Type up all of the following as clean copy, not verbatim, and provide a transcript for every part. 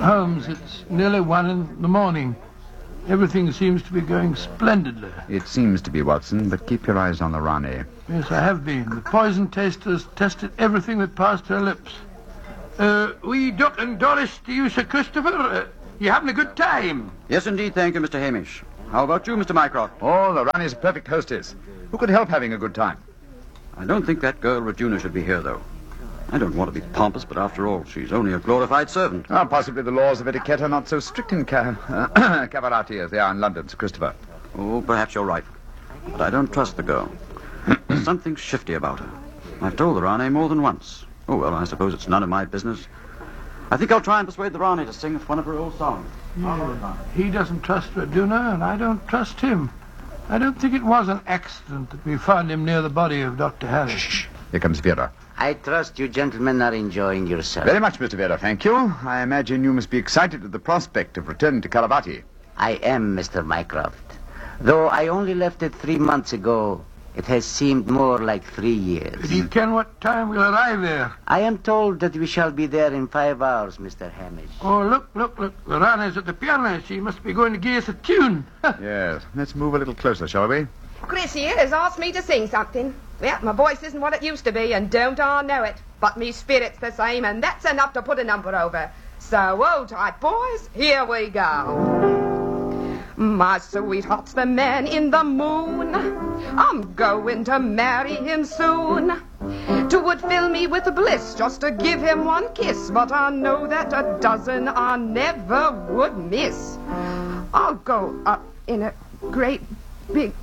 Holmes, it's nearly 1 in the morning. Everything seems to be going splendidly. It seems to be, Watson, but keep your eyes on the Rani. Yes, I have been. The poison testers tested everything that passed her lips. We Doc and Doris to you, Sir Christopher. You having a good time? Yes, indeed, thank you, Mr. Hamish. How about you, Mr. Mycroft? Oh, the Rani's a perfect hostess. Who could help having a good time? I don't think that girl Regina should be here, though. I don't want to be pompous, but after all, she's only a glorified servant. Oh, possibly the laws of etiquette are not so strict in Cavalati as they are in London, Sir Christopher. Oh, perhaps you're right. But I don't trust the girl. There's something shifty about her. I've told the Rani more than once. Oh, well, I suppose it's none of my business. I think I'll try and persuade the Rani to sing one of her old songs. Yeah. He doesn't trust Raduna, and I don't trust him. I don't think it was an accident that we found him near the body of Dr. Harris. Shh. Here comes Vera. I trust you gentlemen are enjoying yourself. Very much, Mr. Vera, thank you. I imagine you must be excited at the prospect of returning to Calavati. I am, Mr. Mycroft. Though I only left it 3 months ago, it has seemed more like 3 years. Did you ken what time we'll arrive there? I am told that we shall be there in 5 hours, Mr. Hamish. Oh, look. The Rani's at the piano. She must be going to give us a tune. Yes. Let's move a little closer, shall we? Chris here has asked me to sing something. Well, my voice isn't what it used to be, and don't I know it. But me spirit's the same, and that's enough to put a number over. So, hold tight, boys. Here we go. My sweetheart's the man in the moon. I'm going to marry him soon. 'Twould fill me with bliss just to give him one kiss, but I know that a dozen I never would miss. I'll go up in a great big...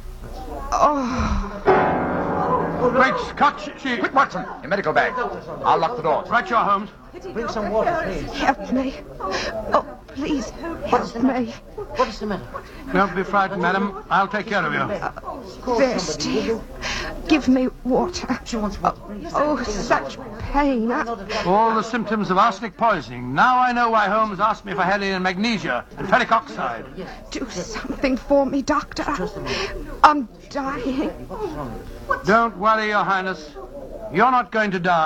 Great Scotch, Quick, Watson, your medical bag. I'll lock the door. Right, your Holmes. Bring some water, please. Help me. Oh, please, help me. What is the matter? Don't be frightened, madam. I'll take care of you. Thirsty. Give me water. She wants water. Please. Oh, such pain. All the symptoms of arsenic poisoning. Now I know why Holmes asked me if I had any magnesia and ferric oxide. Do something for me, Doctor. I'm dying. Don't worry, Your Highness. You're not going to die.